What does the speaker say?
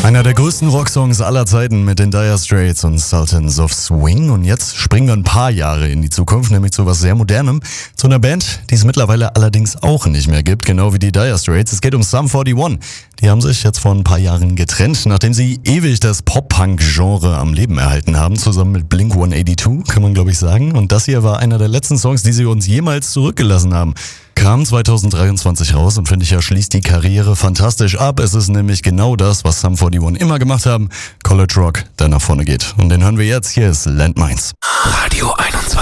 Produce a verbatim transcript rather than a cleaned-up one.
Einer der größten Rocksongs aller Zeiten mit den Dire Straits und Sultans of Swing. Und jetzt springen wir ein paar Jahre in die Zukunft, nämlich zu was sehr Modernem. Zu einer Band, die es mittlerweile allerdings auch nicht mehr gibt, genau wie die Dire Straits. Es geht um Sum forty-one. Die haben sich jetzt vor ein paar Jahren getrennt, nachdem sie ewig das Pop-Punk-Genre am Leben erhalten haben, zusammen mit Blink one eighty-two, kann man glaube ich sagen. Und das hier war einer der letzten Songs, die sie uns jemals zurückgelassen haben. Kam zwanzig dreiundzwanzig raus und finde ich ja, schließt die Karriere fantastisch ab. Es ist nämlich genau das, was Sum forty-one immer gemacht haben. College Rock, der nach vorne geht. Und den hören wir jetzt. Hier ist Landmines. Radio einundzwanzig.